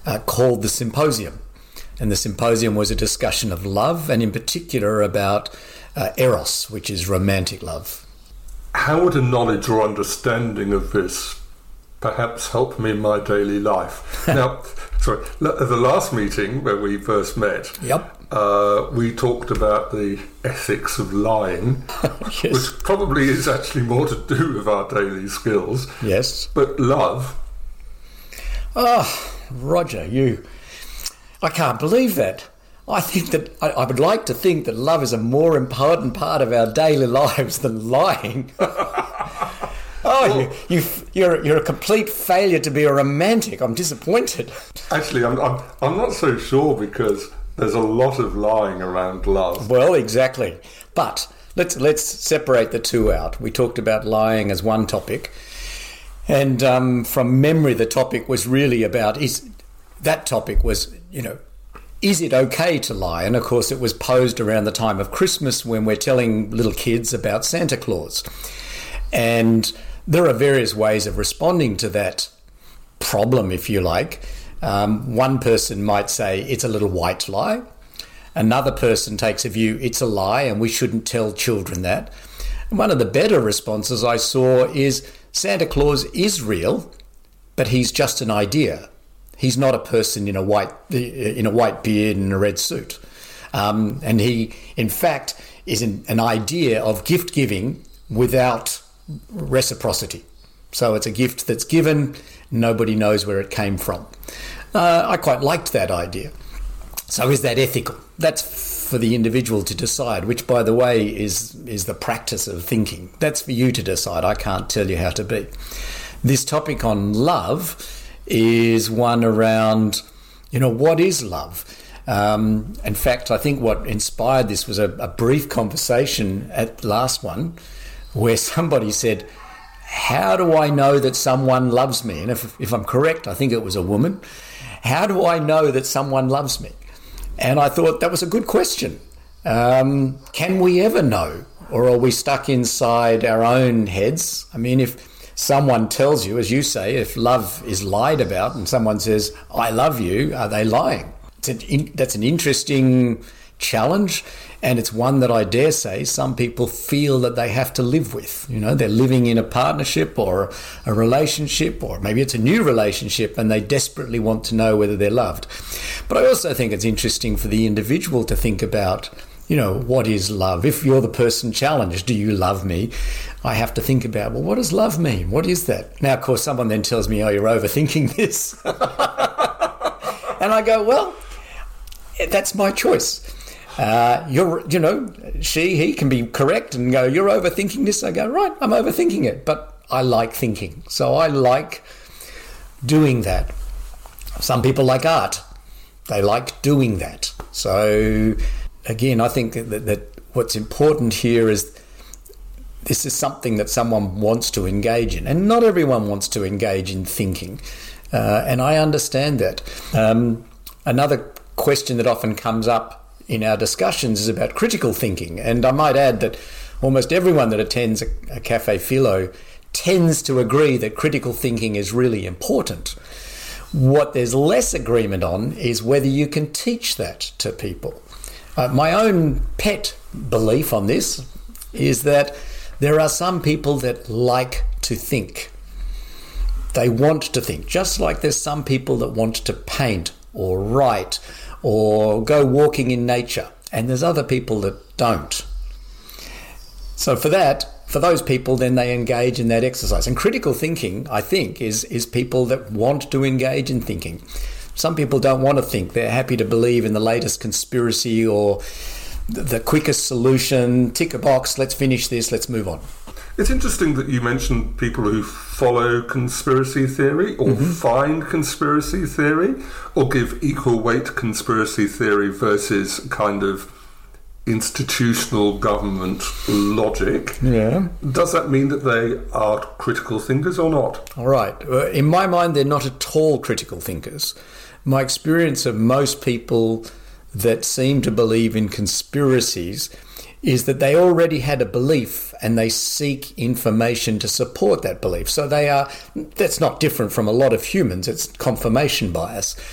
called the Symposium. And the Symposium was a discussion of love, and in particular about eros, which is romantic love. How would a knowledge or understanding of this perhaps help me in my daily life? Now, sorry, at the last meeting where we first met, we talked about the ethics of lying, Yes. which probably is actually more to do with our daily skills. Yes. But love... Oh, Roger, I can't believe that. I think that I would like to think that love is a more important part of our daily lives than lying. You're a complete failure to be a romantic. I'm disappointed. Actually, I'm not so sure, because there's a lot of lying around love. Well, exactly. But let's separate the two out. We talked about lying as one topic, and from memory, the topic was really about is it okay to lie? And of course, it was posed around the time of Christmas when we're telling little kids about Santa Claus. And there are various ways of responding to that problem, if you like. One person might say it's a little white lie. Another person takes a view it's a lie and we shouldn't tell children that. And one of the better responses I saw is Santa Claus is real, but he's just an idea. He's not a person in a white beard and a red suit. And he, in fact, is an idea of gift giving without reciprocity. So it's a gift that's given, nobody knows where it came from. I quite liked that idea. So is that ethical? That's for the individual to decide, which, by the way, is the practice of thinking. That's for you to decide. I can't tell you how to be. This topic on love is one around, what is love? In fact, I think what inspired this was a brief conversation at the last one where somebody said, how do I know that someone loves me? And if I'm correct, I think it was a woman. How do I know that someone loves me? And I thought that was a good question. Can we ever know? Or are we stuck inside our own heads? I mean, if someone tells you, as you say, if love is lied about and someone says, I love you, are they lying? That's an interesting challenge, and it's one that I dare say some people feel that they have to live with. They're living in a partnership or a relationship, or maybe it's a new relationship, and they desperately want to know whether they're loved. But I also think it's interesting for the individual to think about, what is love? If you're the person challenged, do you love me? I have to think about, well, what does love mean? What is that? Now, of course, someone then tells me, oh, you're overthinking this. And I go, well, that's my choice. He can be correct and go, you're overthinking this. I go, right, I'm overthinking it. But I like thinking. So I like doing that. Some people like art. They like doing that. So again, I think that what's important here is this is something that someone wants to engage in. And not everyone wants to engage in thinking. And I understand that. Another question that often comes up in our discussions is about critical thinking. And I might add that almost everyone that attends a Cafe Philo tends to agree that critical thinking is really important. What there's less agreement on is whether you can teach that to people. My own pet belief on this is that there are some people that like to think. They want to think, just like there's some people that want to paint or write or go walking in nature, and there's other people that don't. So for those people, then they engage in that exercise. And critical thinking, I think, is people that want to engage in thinking. Some people don't want to think. They're happy to believe in the latest conspiracy or the quickest solution. Tick a box, let's finish this, let's move on. It's interesting that you mentioned people who follow conspiracy theory or find conspiracy theory or give equal weight to conspiracy theory versus kind of institutional government logic. Yeah. Does that mean that they are critical thinkers or not? All right. In my mind, they're not at all critical thinkers. My experience of most people that seem to believe in conspiracies is that they already had a belief and they seek information to support that belief. So that's not different from a lot of humans. It's confirmation bias.